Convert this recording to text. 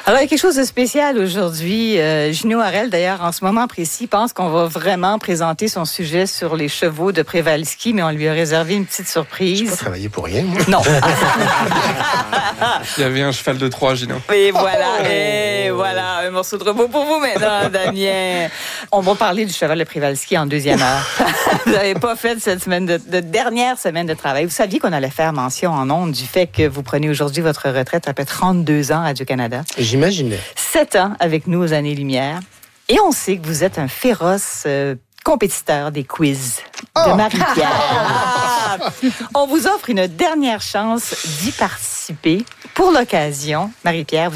Alors, il y a quelque chose de spécial aujourd'hui. Junot Harel, d'ailleurs, en ce moment précis, pense qu'on va vraiment présenter son sujet sur les chevaux de Przewalski, mais on lui a réservé une petite surprise. Je n'ai pas travaillé pour rien, moi. Non. Il y avait un cheval de Troie, Gino. Et voilà, un morceau de repos pour vous maintenant, Damien. On va parler du cheval de Przewalski en deuxième heure. Vous n'avez pas fait cette semaine de dernière semaine de travail. Vous saviez qu'on allait faire mention en ondes du fait que vous prenez aujourd'hui votre retraite après 32 ans à Radio-Canada. J'imaginais. 7 ans avec nous aux années-lumière. Et on sait que vous êtes un féroce compétiteur des quiz de Marie-Pierre. On vous offre une dernière chance d'y participer. Pour l'occasion, Marie-Pierre,